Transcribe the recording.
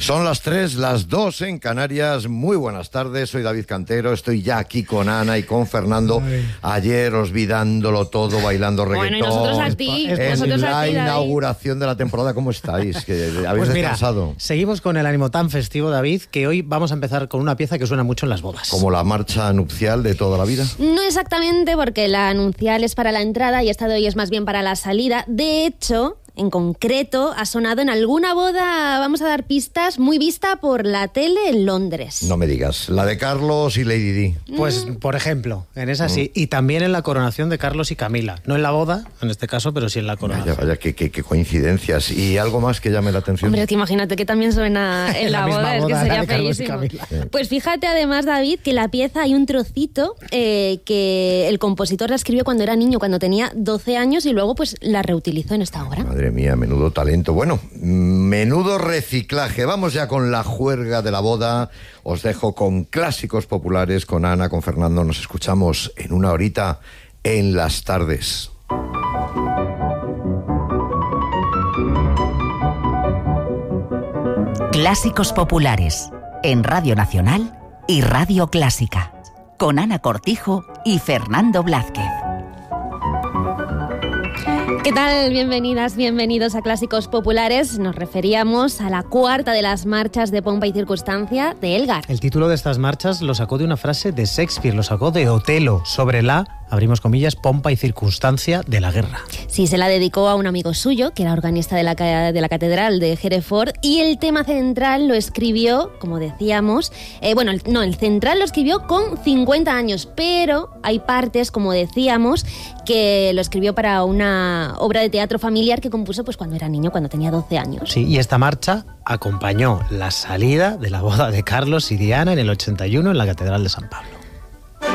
Son las 3, las 2 en Canarias. Muy buenas tardes, soy David Cantero. Estoy ya aquí con Ana y con Fernando. Ayer os vi dándolo todo, bailando reggaetón. Bueno, y nosotros a ti. En la inauguración de la temporada, ¿cómo estáis? ¿Que habéis descansado? Seguimos con el ánimo tan festivo, David, que hoy vamos a empezar con una pieza que suena mucho en las bodas. ¿Como la marcha nupcial de toda la vida? No exactamente, porque la nupcial es para la entrada y esta de hoy es más bien para la salida. De hecho, en concreto, ha sonado en alguna boda, vamos a dar pistas, muy vista por la tele en Londres. No me digas, la de Carlos y Lady Di. Pues, por ejemplo, en esa sí. Y también en la coronación de Carlos y Camila. No en la boda, en este caso, pero sí en la coronación. Vaya, qué coincidencias. ¿Y algo más que llame la atención? Hombre, es que imagínate que también suena en la boda, es que sería feísimo. Pues fíjate además, David, que la pieza hay un trocito que el compositor la escribió cuando era niño, cuando tenía 12 años, y luego pues la reutilizó en esta obra. Madre mía, menudo talento. Bueno, menudo reciclaje. Vamos ya con la juerga de la boda. Os dejo con clásicos populares, con Ana, con Fernando. Nos escuchamos en una horita en las tardes. Clásicos populares en Radio Nacional y Radio Clásica, con Ana Cortijo y Fernando Blázquez. ¿Qué tal? Bienvenidas, bienvenidos a Clásicos Populares. Nos referíamos a la cuarta de las marchas de pompa y circunstancia de Elgar. El título de estas marchas lo sacó de una frase de Shakespeare, lo sacó de Otelo, sobre la, abrimos comillas, pompa y circunstancia de la guerra. Sí, se la dedicó a un amigo suyo, que era organista de la catedral de Hereford, y el tema central lo escribió, como decíamos, el central lo escribió con 50 años, pero hay partes, como decíamos, que lo escribió para una obra de teatro familiar que compuso pues cuando era niño, cuando tenía 12 años. Sí, y esta marcha acompañó la salida de la boda de Carlos y Diana en el 81 en la Catedral de San Pablo.